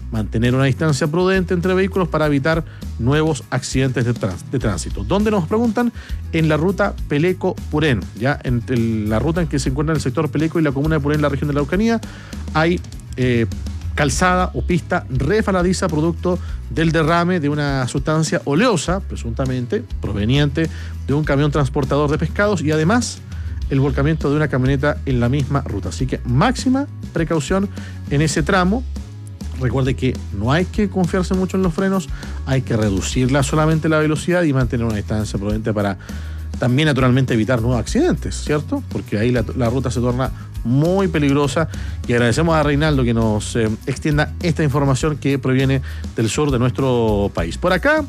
mantener una distancia prudente entre vehículos para evitar nuevos accidentes de tránsito. ¿Dónde nos preguntan? En la ruta Peleco-Purén, ya entre la ruta en que se encuentra el sector Peleco y la comuna de Purén, en la región de la Araucanía, hay calzada o pista resbaladiza producto del derrame de una sustancia oleosa, presuntamente proveniente de un camión transportador de pescados, y además el volcamiento de una camioneta en la misma ruta. Así que máxima precaución en ese tramo. Recuerde que no hay que confiarse mucho en los frenos, hay que reducirla solamente la velocidad y mantener una distancia prudente para también naturalmente evitar nuevos accidentes, ¿cierto? Porque ahí la ruta se torna muy peligrosa, y agradecemos a Reinaldo que nos extienda esta información que proviene del sur de nuestro país. Por acá,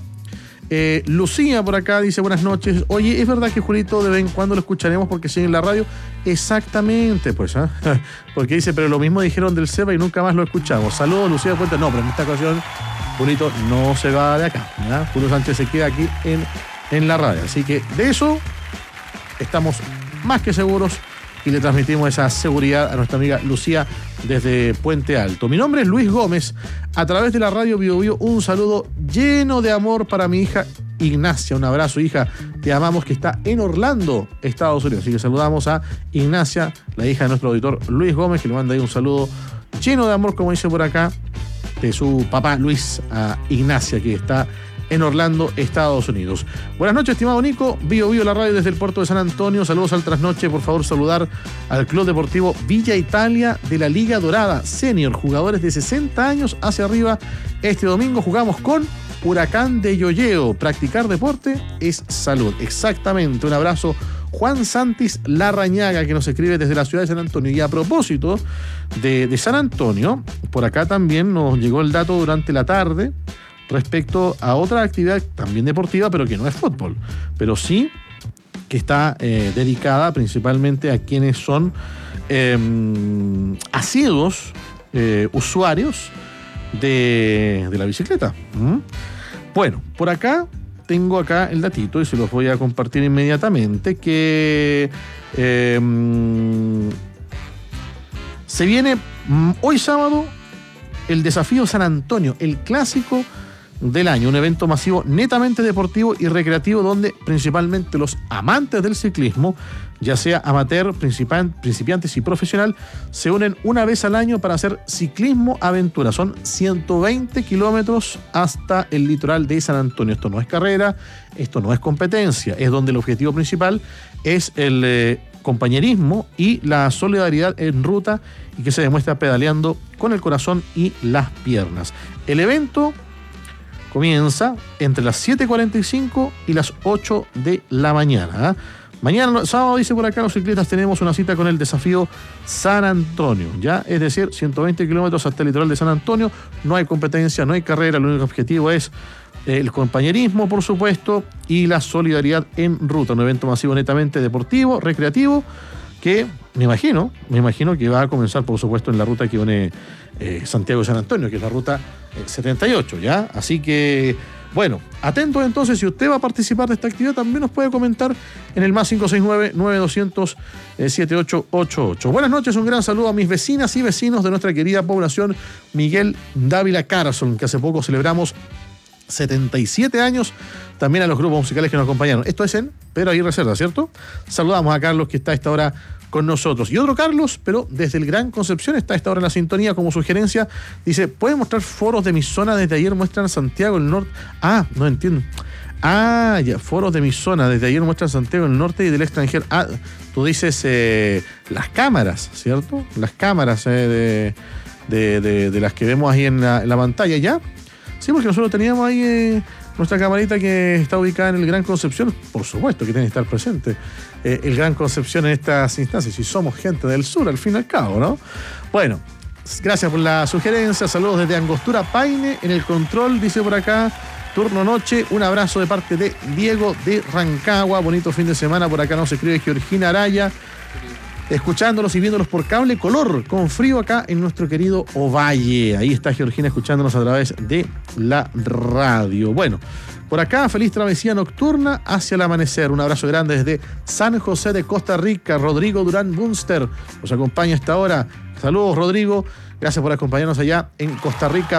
Lucía por acá dice: buenas noches. Oye, ¿es verdad que Julito de vez en cuando lo escucharemos porque sigue en la radio? Exactamente, pues, ¿eh? Porque dice, pero lo mismo dijeron del SEBA y nunca más lo escuchamos. Saludos, Lucía de Puente. No, pero en esta ocasión Julito no se va de acá, ¿ya? Julio Sánchez se queda aquí en la radio. Así que de eso estamos más que seguros y le transmitimos esa seguridad a nuestra amiga Lucía desde Puente Alto. Mi nombre es Luis Gómez. A través de la radio Bio Bio, un saludo lleno de amor para mi hija Ignacia. Un abrazo, hija. Te amamos, que está en Orlando, Estados Unidos. Así que saludamos a Ignacia, la hija de nuestro auditor Luis Gómez, que le manda ahí un saludo lleno de amor, como dice por acá, de su papá Luis a Ignacia, que está en Orlando, Estados Unidos. Buenas noches, estimado Nico. Bio Bio, la radio desde el puerto de San Antonio. Saludos al trasnoche. Por favor, saludar al Club Deportivo Villa Italia de la Liga Dorada Senior. Jugadores de 60 años hacia arriba. Este domingo jugamos con Huracán de Yoyeo. Practicar deporte es salud. Exactamente. Un abrazo, Juan Santis Larrañaga, que nos escribe desde la ciudad de San Antonio. Y a propósito de San Antonio, por acá también nos llegó el dato durante la tarde respecto a otra actividad también deportiva, pero que no es fútbol, pero sí que está dedicada principalmente a quienes son asiduos usuarios de la bicicleta. Bueno, por acá tengo acá el datito y se los voy a compartir inmediatamente, que se viene hoy sábado el Desafío San Antonio, el clásico del año, un evento masivo netamente deportivo y recreativo donde principalmente los amantes del ciclismo, ya sea amateur, principiantes y profesional, se unen una vez al año para hacer ciclismo aventura. Son 120 kilómetros hasta el litoral de San Antonio. Esto no es carrera, esto no es competencia, es donde el objetivo principal es el compañerismo y la solidaridad en ruta, y que se demuestra pedaleando con el corazón y las piernas. El evento comienza entre las 7:45 y las 8 de la mañana. Mañana, sábado, dice por acá, los ciclistas tenemos una cita con el Desafío San Antonio, ¿ya? Es decir, 120 kilómetros hasta el litoral de San Antonio. No hay competencia, no hay carrera, el único objetivo es el compañerismo, por supuesto, y la solidaridad en ruta. Un evento masivo netamente deportivo, recreativo, que me imagino que va a comenzar, por supuesto, en la ruta que une Santiago y San Antonio, que es la ruta 78, ¿ya? Así que, bueno, atentos entonces. Si usted va a participar de esta actividad, también nos puede comentar en el más 569-9200-7888. Buenas noches, un gran saludo a mis vecinas y vecinos de nuestra querida población Miguel Dávila Carson, que hace poco celebramos 77 años. También a los grupos musicales que nos acompañaron. Esto es en Pero Hay Reserva, ¿cierto? Saludamos a Carlos, que está a esta hora con nosotros. Y otro Carlos, pero desde el Gran Concepción, está a esta hora en la sintonía. Como sugerencia, dice: ¿pueden mostrar foros de mi zona? Desde ayer muestran Santiago, el norte. Ah, no entiendo. Ah, ya, foros de mi zona. Desde ayer muestran Santiago, el norte y del extranjero. Ah, tú dices las cámaras, ¿cierto? Las cámaras de las que vemos ahí en la pantalla, ¿ya? Sí, porque nosotros teníamos ahí nuestra camarita que está ubicada en el Gran Concepción. Por supuesto que tiene que estar presente el Gran Concepción en estas instancias, y somos gente del sur al fin y al cabo, ¿no? Bueno, gracias por la sugerencia. Saludos desde Angostura Paine en el control, dice por acá, turno noche. Un abrazo de parte de Diego de Rancagua. Bonito fin de semana. Por acá nos escribe Georgina Araya, escuchándolos y viéndolos por cable color, con frío acá en nuestro querido Ovalle. Ahí está Georgina escuchándonos a través de la radio. Bueno, por acá, feliz travesía nocturna hacia el amanecer. Un abrazo grande desde San José de Costa Rica. Rodrigo Durán Bunster nos acompaña a esta hora. Saludos, Rodrigo. Gracias por acompañarnos allá en Costa Rica.